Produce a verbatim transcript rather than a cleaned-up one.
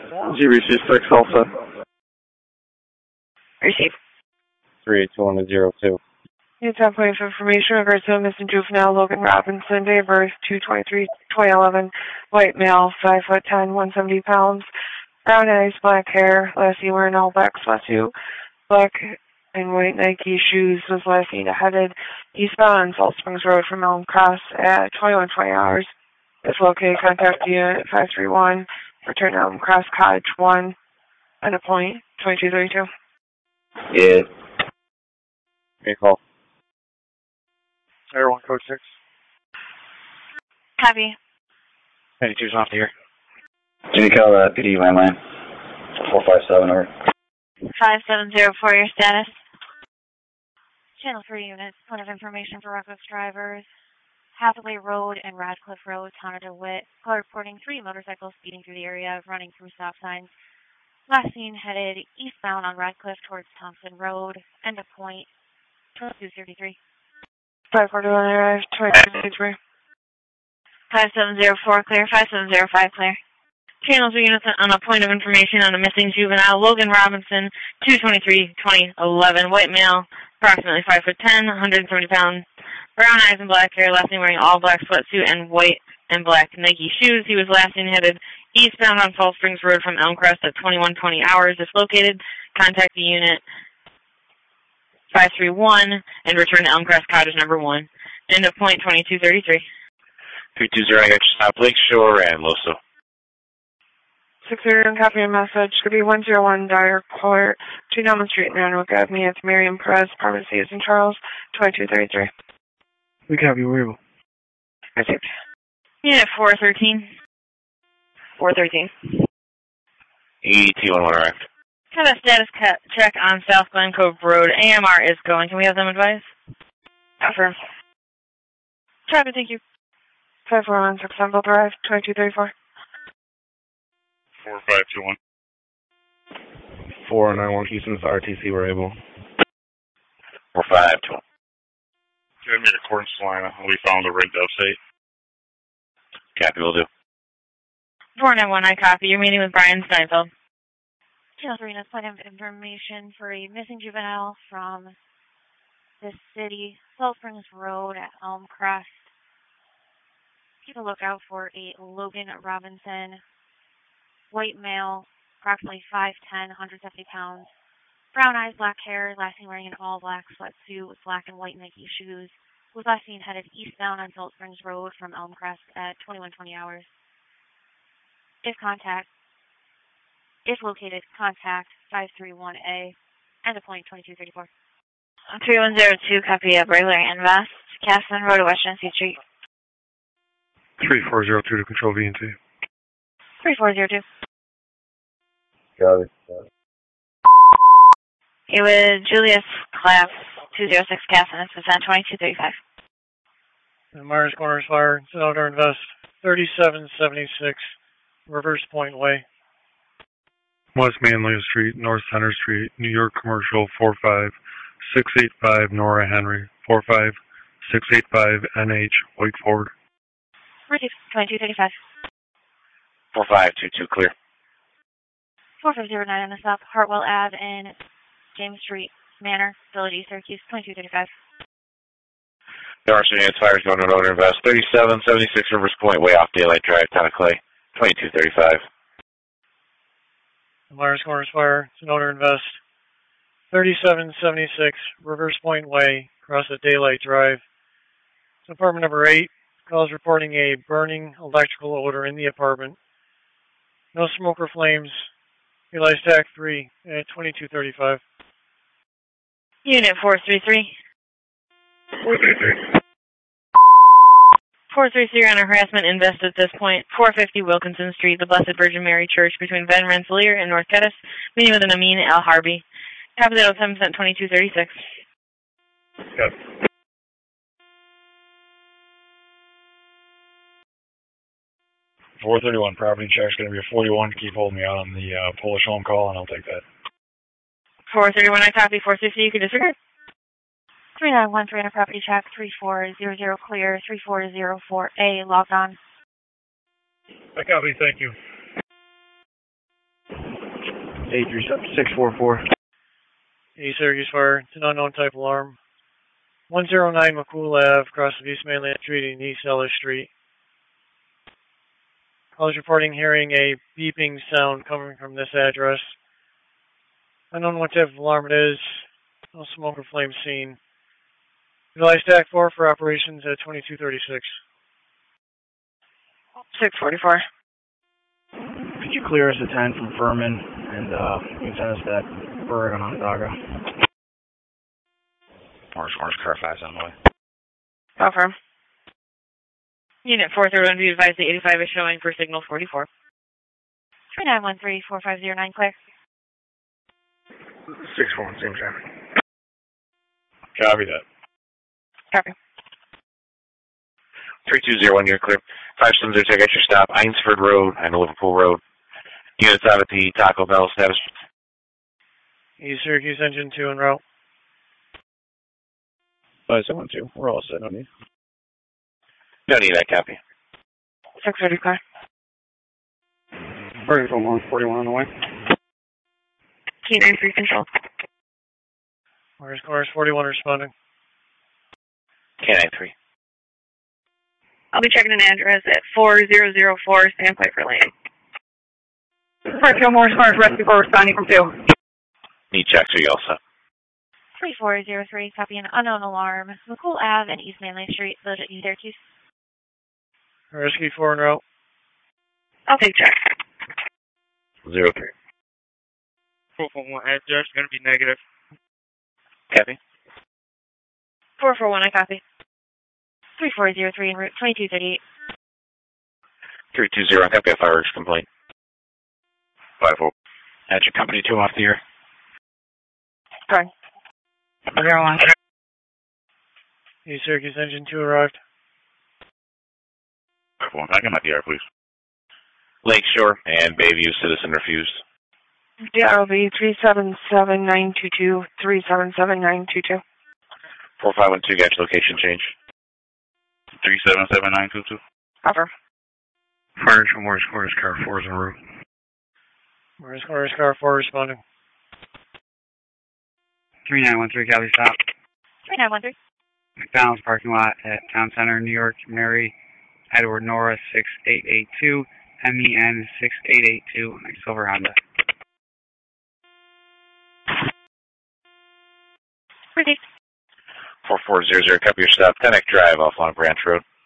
G B C six Alpha. Receive. three eight two one zero two. You have points of information in regards to a missing juvenile, Logan Robinson, date of birth two twenty-three twenty eleven, white male, five foot ten, one seventy pounds, brown eyes, black hair, last seen wearing all black sweatsuit, black and white Nike shoes, was last seen headed eastbound on Salt Springs Road from Elm Cross at twenty-one twenty hours. If located, contact unit five three one, return to Elm Cross Cottage one, and a point, twenty-two thirty-two. Yeah. Okay, call. Air one code six. Copy. ninety-two's off the air. Jimmy Cal, uh, P D landline. four five seven, over. five seven zero four, your status. Channel three units, point of information for reckless drivers. Hathaway Road and Radcliffe Road, Town of DeWitt. Call reporting three motorcycles speeding through the area, running through stop signs. Last seen headed eastbound on Radcliffe towards Thompson Road. End of point, twenty-two thirty-three. five four two one, arrive, twenty-two thirty-three. five seven zero four, clear. five seven zero five, clear. Channel three units on a point of information on a missing juvenile, Logan Robinson, two twenty-three twenty eleven, white male, approximately five foot ten, one hundred seventy pounds, brown eyes and black hair, last seen wearing all black sweatsuit and white and black Nike shoes. He was last seen headed eastbound on Salt Springs Road from Elm Crest at twenty-one twenty hours. If located, contact the unit five three one and return to Elm Crest Cottage number one. End of point, twenty-two thirty-three. three two zero, I got you stopped Lakeshore and Loso. six zero, copy a message. Could be one zero one Dyer Court, two Nelman Street, Nanook Avenue. It's Miriam Perez, Apartment C, in Charles, twenty-two thirty-three. We copy, we're able. Received. Unit four thirteen. four thirteen. E T one one arrived. Have a status cut check on South Glen Cove Road. A M R is going. Can we have them advise? Affirm. Traffic, thank you. five four one six Sunville Drive, twenty-two thirty-four. four five two one. four nine one Houston's R T C, we're able. four five two one. Give me a accordance line. We found a rigged upstate. Copy, will do. four nine one, I copy. You're meeting with Brian Steinfeld. Channel three, point of information for a missing juvenile from this city, Salt Springs Road at Elm Crest. Keep a lookout for a Logan Robinson, white male, approximately five ten, one hundred seventy pounds, brown eyes, black hair, last seen wearing an all-black sweatsuit with black and white Nike shoes, was last seen headed eastbound on Salt Springs Road from Elm Crest at twenty-one twenty hours. If contact, if located, contact five three one A, end of point, twenty-two thirty-four. three one zero two, copy of regular invest, Casson Road, West Genesee Street. three four zero two to control V and T. three four zero two. Got it. It was Julius Class two zero six Casson, it's percent twenty-two thirty-five. Myers Corners Fire, Senator Invest, thirty-seven seventy-six, Reverse Point Way. West Manley Street, North Center Street, New York Commercial, four five six eight five Nora Henry, four five six eight five N H, Wake Forward. Receive, twenty-two thirty-five. four five two two, clear. four five zero nine on the stop, Hartwell Ave in James Street, Manor, Village, Syracuse, twenty-two thirty-five. There are some units fires going to Northern Invest. thirty-seven seventy-six Rivers Point, way off Daylight Drive, Town of Clay, twenty-two thirty-five. Myers Corners Fire, Senator Invest, thirty-seven seventy-six Reverse Point Way, across at Daylight Drive. It's apartment number eight. Calls reporting a burning electrical odor in the apartment. No smoke or flames. Eli Stack three at twenty-two thirty-five. Unit four three three. four three three. four three three on a harassment invest at this point. four fifty Wilkinson Street, the Blessed Virgin Mary Church between Van Rensselaer and North Geddes. Meeting with an Amin Al Harbi. Copy that oh seven percent twenty-two thirty-six. Yep. four thirty-one property check's going to be a forty-one. Keep holding me out on the uh, Polish home call, and I'll take that. four thirty-one, I copy. four sixty, you can disregard. three nine one three on a property check. three four zero zero clear. three four zero four A, logged on. I copy, thank you. eight three six four four. A Syracuse Fire, it's an unknown type alarm. one oh nine McCool Ave, across of East Mainland Street and East Ellis Street. Callers reporting hearing a beeping sound coming from this address. Unknown what type of alarm it is. No smoke or flame seen. Utilize stack four for operations at twenty-two thirty-six. six forty-four. Could you clear us a ten from Furman and uh, you can send us that Berg on Onondaga? Orange, orange car five on the way. Confirm. Unit four thirty-one, be advised the eighty-five is showing for signal forty-four. three nine one three, four five zero nine, clear. six four one, same traffic. Copy that. Copy. three two zero one, you're clear. five seven zero, take at your stop, Einsford Road and Liverpool Road. Units out at the Taco Bell status. East Syracuse Engine two en route. five seven one two, we're all set, no need. No need that copy. six thirty, clear. Berg from one forty-one on the way. Key nine three control. Where's Chorus forty-one responding? K nine three. I'll be checking an address at four zero zero four Sandpiper Lane. First Gilmore, Chorus Rescue four responding from two. Need checks, are you all set? three four zero three, copy an unknown alarm. McCool Ave and East Mainland Street, village at East Syracuse. Rescue four en route. I'll take check. Zero three. four four one address going to be negative. Copy. four four one, I copy. three four zero three en route, twenty-two thirty-eight. three two zero, copy a fireworks complaint. five four. That's your company two off the air. Correct. Zero one. East Syracuse Engine two arrived. five four. Back him at the air, please. Lakeshore and Bayview citizen refused. D R O B three seven seven nine two two, three seven seven nine two two. four five one two, got your location change. three seven seven nine two two. Cover. Fire from Morris Chorus car four is en route. Where's Chorus car four responding? three nine one three, copy stop. three nine one three. McDonald's parking lot at Town Center, New York, Mary, Edward Nora six eight eight two, M E N six eight eight two, Silver Honda. Ready. four four zero zero, copy your stop, Tenneck Drive off Long Branch Road.